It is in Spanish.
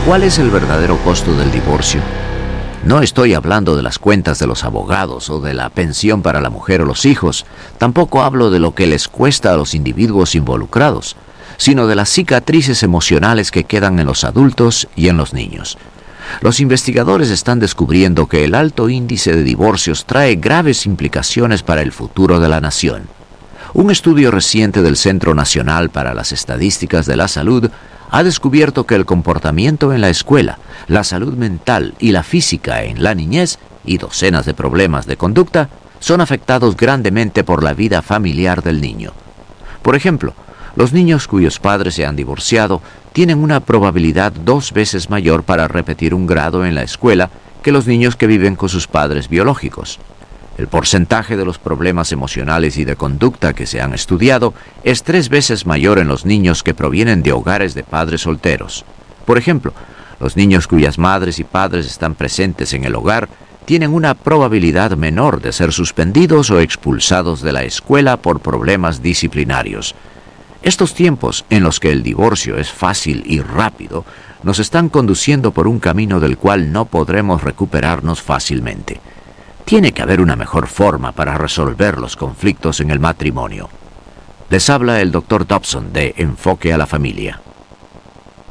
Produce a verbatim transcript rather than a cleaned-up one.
¿Cuál es el verdadero costo del divorcio? No estoy hablando de las cuentas de los abogados o de la pensión para la mujer o los hijos. Tampoco hablo de lo que les cuesta a los individuos involucrados, sino de las cicatrices emocionales que quedan en los adultos y en los niños. Los investigadores están descubriendo que el alto índice de divorcios trae graves implicaciones para el futuro de la nación. Un estudio reciente del Centro Nacional para las Estadísticas de la Salud ha descubierto que el comportamiento en la escuela, la salud mental y la física en la niñez y docenas de problemas de conducta son afectados grandemente por la vida familiar del niño. Por ejemplo, los niños cuyos padres se han divorciado tienen una probabilidad dos veces mayor para repetir un grado en la escuela que los niños que viven con sus padres biológicos. El porcentaje de los problemas emocionales y de conducta que se han estudiado es tres veces mayor en los niños que provienen de hogares de padres solteros. Por ejemplo, los niños cuyas madres y padres están presentes en el hogar tienen una probabilidad menor de ser suspendidos o expulsados de la escuela por problemas disciplinarios. Estos tiempos en los que el divorcio es fácil y rápido nos están conduciendo por un camino del cual no podremos recuperarnos fácilmente. Tiene que haber una mejor forma para resolver los conflictos en el matrimonio. Les habla el doctor Dobson de Enfoque a la Familia.